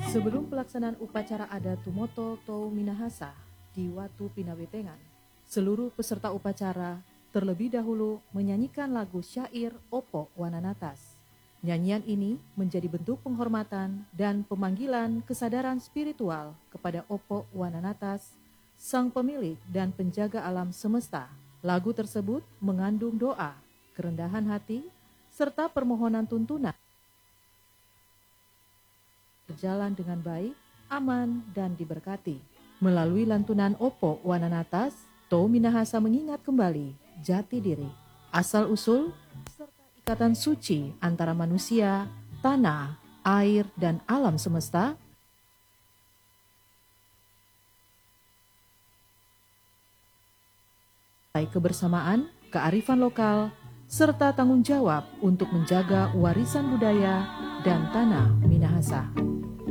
Sebelum pelaksanaan upacara adat Tumoto Tou Minahasa di Watu Pinawetengan, seluruh peserta upacara terlebih dahulu menyanyikan lagu syair Opo Wananatas. Nyanyian ini menjadi bentuk penghormatan dan pemanggilan kesadaran spiritual kepada Opo Wananatas, sang pemilik dan penjaga alam semesta. Lagu tersebut mengandung doa, kerendahan hati, serta permohonan tuntunan berjalan dengan baik, aman, dan diberkati. Melalui lantunan Opo Wananatas, Tou Minahasa mengingat kembali jati diri, asal-usul, serta ikatan suci antara manusia, tanah, air, dan alam semesta, kebersamaan, kearifan lokal, serta tanggung jawab untuk menjaga warisan budaya dan tanah Minahasa.